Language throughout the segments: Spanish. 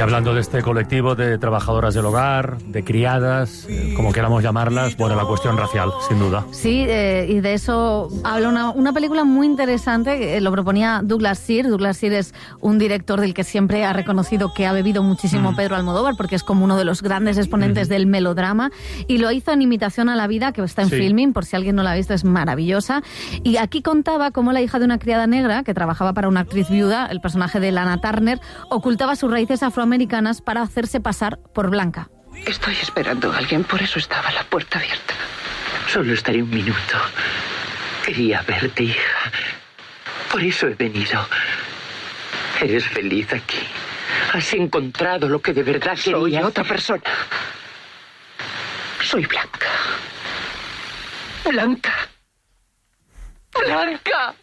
hablando de este colectivo de trabajadoras del hogar, de criadas, como queramos llamarlas, bueno, la cuestión racial, sin duda. Sí, y de eso habla una película muy interesante, que lo proponía Douglas Sirk. Douglas Sirk es un director del que siempre ha reconocido que ha bebido muchísimo Pedro Almodóvar, porque es como uno de los grandes exponentes del melodrama, y lo hizo en Imitación a la vida, que está en Filmin, por si alguien no la ha visto, es maravillosa. Y aquí contaba cómo la hija de una criada negra, que trabajaba para una actriz viuda, el personaje de Lana Turner, ocultaba sus raíces afroamericanas para hacerse pasar por blanca. Estoy esperando a alguien, por eso estaba la puerta abierta. Solo estaré un minuto. Quería verte, hija. Por eso he venido. Eres feliz aquí. Has encontrado lo que de verdad querías. Soy otra persona. Soy Blanca. Blanca. Blanca.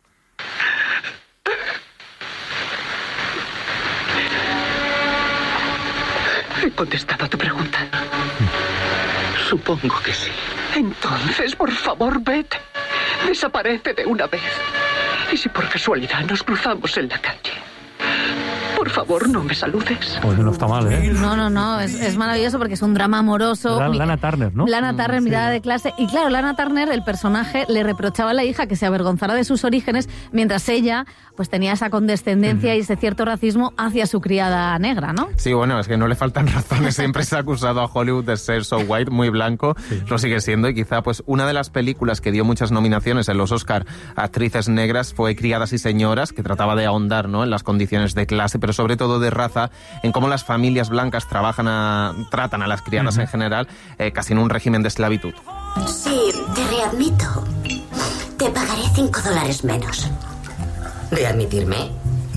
¿He contestado a tu pregunta? Supongo que sí. Entonces, por favor, vete. Desaparece de una vez. Y si por casualidad nos cruzamos en la calle, por favor, no me saludes. Pues no está mal, ¿eh? No, es maravilloso porque es un drama amoroso. Lana Turner, ¿no? Lana Turner, mirada de clase. Y claro, Lana Turner, el personaje, le reprochaba a la hija que se avergonzara de sus orígenes, mientras ella pues tenía esa condescendencia y ese cierto racismo hacia su criada negra, ¿no? Sí, bueno, es que no le faltan razones. Siempre se ha acusado a Hollywood de ser so white, muy blanco. Lo sigue siendo, y quizá pues una de las películas que dio muchas nominaciones en los Oscar a actrices negras fue Criadas y Señoras, que trataba de ahondar, ¿no?, en las condiciones de clase, pero sobre todo de raza, en cómo las familias blancas tratan a las criadas en general, casi en un régimen de esclavitud. Sí, te readmito. Te pagaré $5 menos. ¿Readmitirme?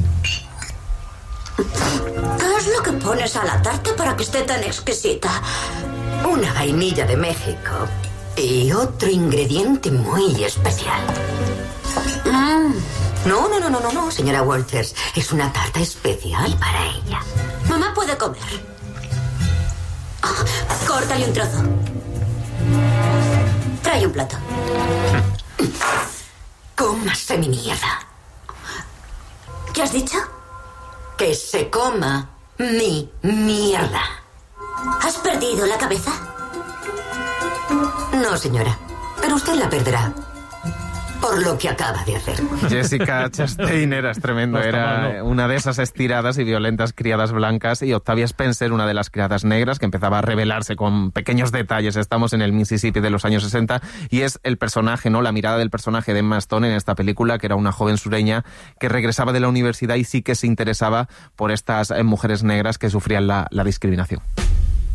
¿Qué es lo que pones a la tarta para que esté tan exquisita? Una vainilla de México y otro ingrediente muy especial. No, señora Walters. Es una tarta especial para ella. Mamá puede comer. Córtale un trozo. Trae un plato. Cómase mi mierda. ¿Qué has dicho? Que se coma mi mierda. ¿Has perdido la cabeza? No, señora. Pero usted la perderá. Por lo que acaba de hacer. Jessica Chastain es tremendo. Era una de esas estiradas y violentas criadas blancas, y Octavia Spencer, una de las criadas negras, que empezaba a revelarse con pequeños detalles. Estamos en el Mississippi de los años 60 y es el personaje, ¿no?, la mirada del personaje de Emma Stone en esta película, que era una joven sureña que regresaba de la universidad y sí que se interesaba por estas mujeres negras que sufrían la discriminación.